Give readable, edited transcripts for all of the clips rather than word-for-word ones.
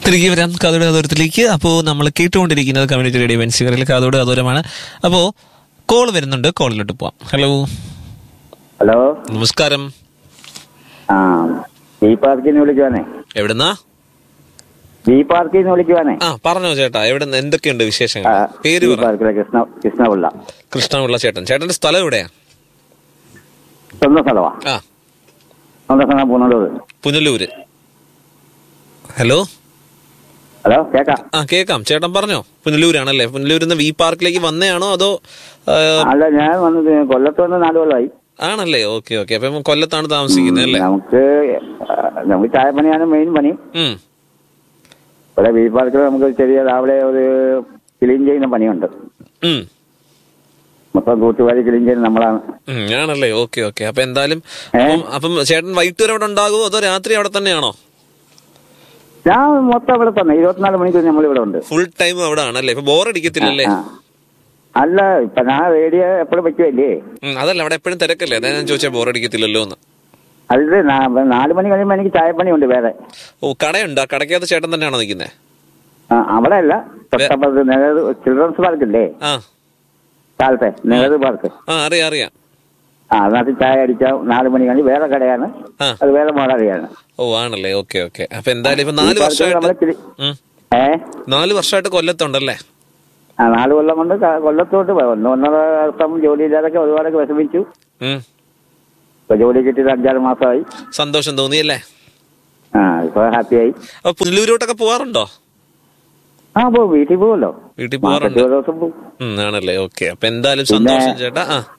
തിരികെ വരാം കാതോട് കാതോരത്തിലേക്ക്. അപ്പോൾ നമ്മൾ കേട്ടുകൊണ്ടിരിക്കുന്നത് കമ്മ്യൂണിറ്റി റേഡിയോ വെൻസിവറിൽ കാതോട് കാതോരമാണ്. അപ്പോൾ കോൾ വരുന്നുണ്ട്, കോളിലോട്ട് പോവാം. ഹലോ ഹലോ, നമസ്കാരം. ബി പാർക്കിന്ന് വിളിക്കുവാനേ. എവിടുന്നാ? ബി പാർക്കിന്ന് വിളിക്കുവാനേ. പറഞ്ഞോ ചേട്ടാ, എവിടെ എന്തൊക്കെയുണ്ട് വിശേഷങ്ങൾ? പേര് കൃഷ്ണപിള്ള. കൃഷ്ണപിള്ള ചേട്ടൻ. ചേട്ടന്റെ സ്ഥലം എവിടെയാ? സ്വന്തം സ്ഥലമാ. സ്വന്തം സ്ഥലം പുനലൂര്. ഹലോ ഹലോ, കേക്കാം. കേക്കാം. ചേട്ടൻ പറഞ്ഞോ. പുനലൂരാണല്ലേ? പുനലൂരിന്ന് വി പാർക്കിലേക്ക് വന്നയാണോ അതോ? അല്ല, ഞാൻ വന്നത് കൊല്ലത്ത് വന്ന് 4 കൊല്ലമായി. ആണല്ലേ? Okay okay. അപ്പൊ കൊല്ലത്താണ് താമസിക്കുന്നത് അല്ലേ? നമുക്ക് ചായപ്പണിയാണ് മെയിൻ പണി. ഇവിടെ വി പാർക്കിൽ നമുക്ക് ചെറിയ രാവിലെ ഒരു ക്ലീൻ ചെയ്യുന്ന പണിയുണ്ട്. മൊത്തം കൂട്ടുകാരി ക്ലീൻ ചെയ്യുന്നത് നമ്മളാണ്. ആണല്ലേ? Okay okay. അപ്പൊ എന്തായാലും അപ്പം ചേട്ടൻ വൈകിട്ട് വരെ അവിടെ ഉണ്ടാകുമോ അതോ രാത്രി അവിടെ തന്നെയാണോ? ഞാൻ മൊത്തം ഇവിടെ തന്നെ 24 മണിക്കൂർ നമ്മളിവിടെ ഉണ്ട്. ഫുൾ ടൈം അവിടെ ആണല്ലേ? ഇപ്പൊ ബോറടിക്കത്തില്ലല്ലേ? അല്ല, ഇപ്പൊ ഞാൻ റേഡിയോ എപ്പോഴും വെക്കുവല്ലേ. അതല്ല, അവിടെ എപ്പോഴും തിരക്കല്ലേ? അതാ ഞാൻ ചോദിച്ചാൽ ബോറടിക്കത്തില്ലല്ലോ എന്ന്. അത് 4 മണി കഴിയുമ്പോ എനിക്ക് ചായപ്പണിയുണ്ട് വേറെ. ഓ, കടയുണ്ട്. ആ കടയ്ക്കകത്ത് ചേട്ടൻ തന്നെയാണോ നിൽക്കുന്നത്? അവിടെ അല്ല, ചിൽഡ്രൻസ് പാർക്കില്ലേ കാലത്തെ നെഹ്റു പാർക്ക്. അറിയാം. അതിനകത്ത് ചായ അടിക്കാം. 4 മണി കഴിഞ്ഞ് വേറെ കടയാണ്, അത് വേറെ മോഡറിയാണ്. ഓ, ആണല്ലേ? Okay okay. അപ്പൊ എന്തായാലും ഇപ്പൊ 4 വർഷമായിട്ട് കൊല്ലത്തുണ്ടല്ലേ? 4 കൊല്ലം കൊണ്ട് കൊല്ലത്തോട്ട് 1.5 വർഷം ജോലിയില്ലാതൊക്കെ ഒരുപാടൊക്കെ വിഷമിച്ചു. ഇപ്പൊ ജോലി കിട്ടിയത് 5-6 മാസമായി. സന്തോഷം തോന്നിയല്ലേ? ഇപ്പൊ ഹാപ്പിയായി. അപ്പൊ പുനലൂരോട്ടൊക്കെ പോവാറുണ്ടോ? പോകും. വീട്ടിൽ പോകുമല്ലോ. വീട്ടിൽ പോവാറുണ്ട്. ദിവസം പോകും. ആണല്ലേ? ഓക്കെ. അപ്പൊ എന്തായാലും സന്തോഷം ചേട്ടാ.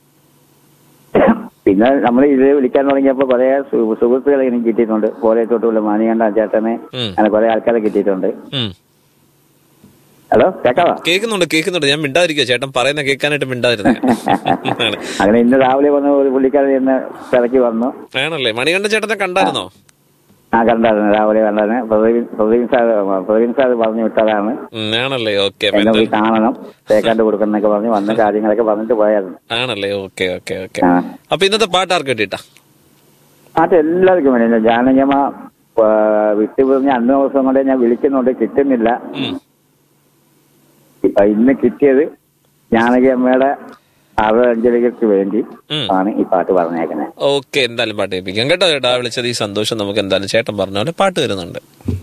പിന്നെ നമ്മൾ ഇത് വിളിക്കാൻ തുടങ്ങിയപ്പോ കുറെ സുഹൃത്തുക്കളെ എനിക്ക് കിട്ടിയിട്ടുണ്ട്. കോലത്തോട്ടുള്ള മാനികണ്ട ചേട്ടനെ, അങ്ങനെ കുറെ ആൾക്കാരെ കിട്ടിയിട്ടുണ്ട്. ഹലോ, കേക്കാവാ? കേൾക്കുന്നുണ്ട്. ഞാൻ മിണ്ടാതിരിക്കുക. ചേട്ടൻ പറയുന്ന കേൾക്കാനായിട്ട് മിണ്ടാതിരുന്നേ. അങ്ങനെ ഇന്ന് രാവിലെ വന്ന് ഒരു പുള്ളിക്കാരൻ എന്നെ തിരക്കി വന്നു. ആണല്ലേ? മണികണ്ഠൻ ചേട്ടനെ കണ്ടായിരുന്നോ? കണ്ടായിരുന്നു, രാവിലെ കണ്ടായിരുന്നു. പ്രവീൺ സാർ പറഞ്ഞു വിട്ടതാണ്. ആണല്ലേ? ഓക്കെ. എന്നെ പോയി കാണണം, തേക്കാണ്ട് കൊടുക്കുന്നൊക്കെ പറഞ്ഞ് വന്ന കാര്യങ്ങളൊക്കെ പറഞ്ഞിട്ട് പോയായിരുന്നു. ആണല്ലേ? Okay okay okay. അപ്പൊ ഇന്നത്തെ പാട്ട് ആർക്ക് കിട്ടിയിട്ടാ? പാട്ട് എല്ലാവർക്കും വേണ്ടി. ജാനകിയമ്മ വിട്ടു പറഞ്ഞ അന്ന് ദിവസം കൊണ്ട് ഞാൻ വിളിക്കുന്നുണ്ട്, കിട്ടുന്നില്ല. ഇപ്പൊ ഇന്ന് കിട്ടിയത് ജാനകിയമ്മയുടെ 6 വേണ്ടി ആണ് ഈ പാട്ട് പറഞ്ഞേക്കുന്നത്. ഓക്കെ, എന്തായാലും പാട്ട് കേൾപ്പിക്കാം കേട്ടോ ചേട്ടാ. വിളിച്ചത് ഈ സന്തോഷം. നമുക്ക് എന്തായാലും ചേട്ടൻ പറഞ്ഞ പോലെ പാട്ട് വരുന്നുണ്ട്.